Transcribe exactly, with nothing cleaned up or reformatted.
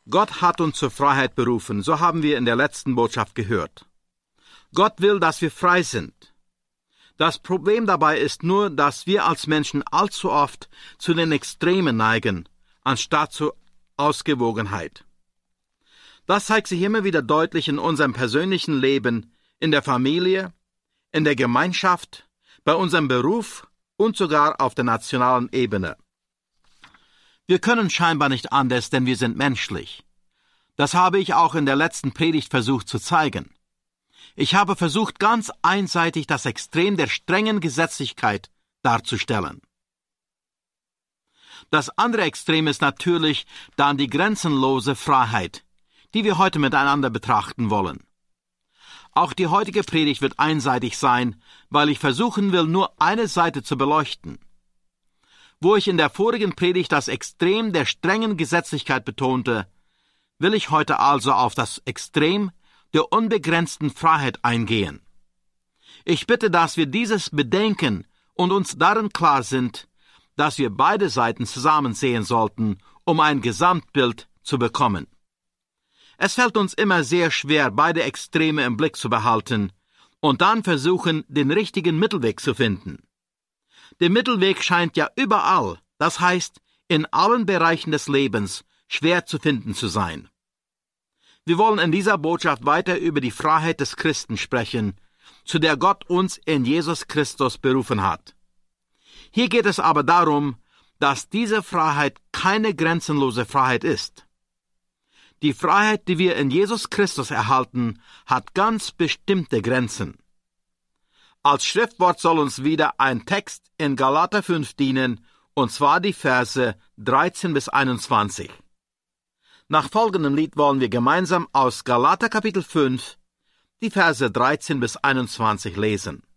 Gott hat uns zur Freiheit berufen, so haben wir in der letzten Botschaft gehört. Gott will, dass wir frei sind. Das Problem dabei ist nur, dass wir als Menschen allzu oft zu den Extremen neigen, anstatt zur Ausgewogenheit. Das zeigt sich immer wieder deutlich in unserem persönlichen Leben, in der Familie, in der Gemeinschaft, bei unserem Beruf und sogar auf der nationalen Ebene. Wir können scheinbar nicht anders, denn wir sind menschlich. Das habe ich auch in der letzten Predigt versucht zu zeigen. Ich habe versucht, ganz einseitig das Extrem der strengen Gesetzlichkeit darzustellen. Das andere Extrem ist natürlich dann die grenzenlose Freiheit, die wir heute miteinander betrachten wollen. Auch die heutige Predigt wird einseitig sein, weil ich versuchen will, nur eine Seite zu beleuchten. Wo ich in der vorigen Predigt das Extrem der strengen Gesetzlichkeit betonte, will ich heute also auf das Extrem der unbegrenzten Freiheit eingehen. Ich bitte, dass wir dieses bedenken und uns darin klar sind, dass wir beide Seiten zusammen sehen sollten, um ein Gesamtbild zu bekommen. Es fällt uns immer sehr schwer, beide Extreme im Blick zu behalten und dann versuchen, den richtigen Mittelweg zu finden. Der Mittelweg scheint ja überall, das heißt in allen Bereichen des Lebens, schwer zu finden zu sein. Wir wollen in dieser Botschaft weiter über die Freiheit des Christen sprechen, zu der Gott uns in Jesus Christus berufen hat. Hier geht es aber darum, dass diese Freiheit keine grenzenlose Freiheit ist. Die Freiheit, die wir in Jesus Christus erhalten, hat ganz bestimmte Grenzen. Als Schriftwort soll uns wieder ein Text in Galater fünf dienen, und zwar die Verse dreizehn bis einundzwanzig. Nach folgendem Lied wollen wir gemeinsam aus Galater Kapitel fünf die Verse dreizehn bis einundzwanzig lesen.